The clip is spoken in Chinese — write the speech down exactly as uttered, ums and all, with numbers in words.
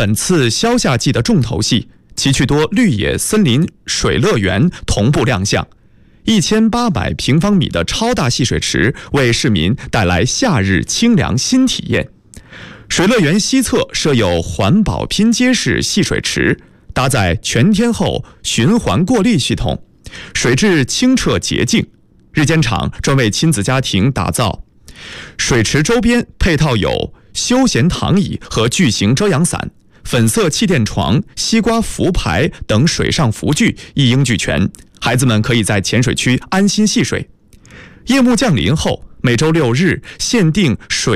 本次消夏季的重头戏，奇趣多绿野森林水乐园同步亮相。一千八百平方米的超大戏水池为市民带来夏日清凉新体验。水乐园西侧设有环保拼接式戏水池，搭载全天候循环过滤系统，水质清澈洁净。日间场专为亲子家庭打造，水池周边配套有休闲躺椅和巨型遮阳伞，粉色气垫床、西瓜浮排等水上浮具一应俱全，孩子们可以在浅水区安心戏水。夜幕降临后，每周六日限定水